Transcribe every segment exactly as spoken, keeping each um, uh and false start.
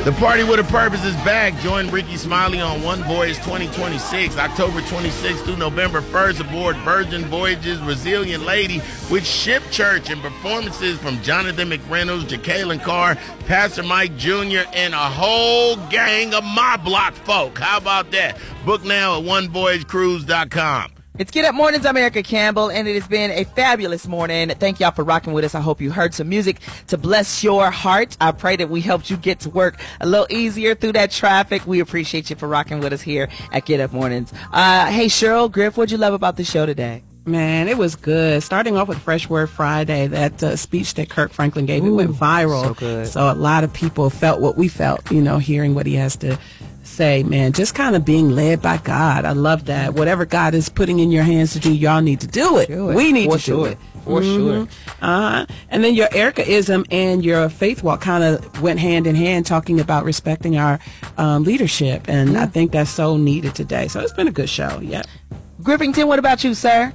The Party with a Purpose is back. Join Ricky Smiley on One Voyage twenty twenty-six, October twenty-sixth through November first aboard Virgin Voyages Resilient Lady with Ship Church and performances from Jonathan McReynolds, Jacqueline Carr, Pastor Mike Junior, and a whole gang of my block folk. How about that? Book now at one voyage cruise dot com. It's Get Up Mornings. I'm Erica Campbell, and it has been a fabulous morning. Thank y'all for rocking with us. I hope you heard some music to bless your heart. I pray that we helped you get to work a little easier through that traffic. We appreciate you for rocking with us here at Get Up Mornings. Uh, hey, Cheryl, Griff, what'd you love about the show today? Man, it was good. Starting off with Fresh Word Friday, that uh, speech that Kirk Franklin gave, Ooh, it went viral. So good. So a lot of people felt what we felt, you know, hearing what he has to say, man, just kind of being led by God. I love that. Whatever God is putting in your hands to do, y'all need to do it. Do it. We need For to sure. do it. For mm-hmm. sure. Uh-huh. And then your Ericaism and your faith walk kind of went hand in hand, talking about respecting our um, leadership. And yeah. I think that's so needed today. So it's been a good show. Yep. Griffington, what about you, sir?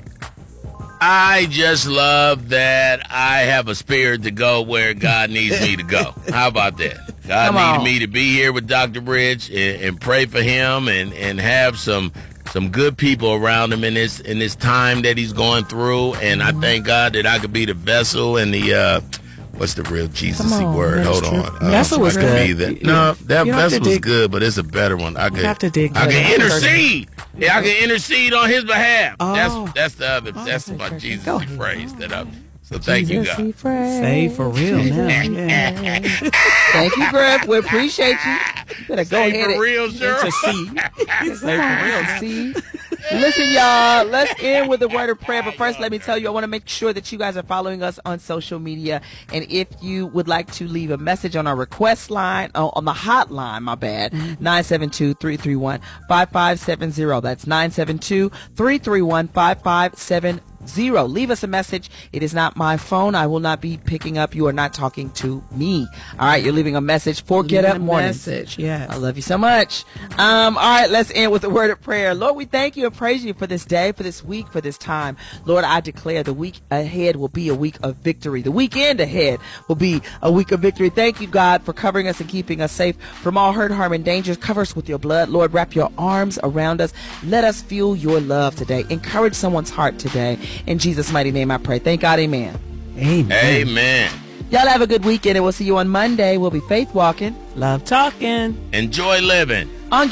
I just love that I have a spirit to go where God needs me to go. How about that? God Come needed on. me to be here with Doctor Rich and, and pray for him and, and have some some good people around him in this in this time that he's going through. And I thank God that I could be the vessel and the uh, what's the real Jesus-y on, word? Hold Minister. on. Uh, Vessel was I could good. be that. You- No, that you don't have vessel to was dig- good, but it's a better one. I could have to dig I good. can intercede. Yeah, I can intercede on his behalf. Oh. That's that's the other. That's okay, my okay. Jesus Go ahead. phrase that I. So thank you, God. Say for real now. Yeah. Thank you, Griff. We appreciate you. You better go Say ahead for and real, sure. Say for real. see. Listen, y'all, let's end with a word of prayer. But first, let me tell you, I want to make sure that you guys are following us on social media. And if you would like to leave a message on our request line, oh, on the hotline, my bad, nine seven two, three three one, five five seven zero. That's nine seven two, three three one, five five seven zero. Leave us a message. It is not my phone. I will not be picking up. You are not talking to me. All right, you're leaving a message for Get Leaving Up a Mornings. message, yes. I love you so much. Um, all right, let's end with a word of prayer. Lord, we thank you and praise you for this day, for this week, for this time. Lord, I declare the week ahead will be a week of victory. The weekend ahead will be a week of victory. Thank you, God, for covering us and keeping us safe from all hurt, harm, and dangers. Cover us with your blood. Lord, wrap your arms around us. Let us feel your love today. Encourage someone's heart today. In Jesus' mighty name I pray. Thank God, amen. Amen. Amen. Y'all have a good weekend, and we'll see you on Monday. We'll be faith walking. Love talking. Enjoy living. On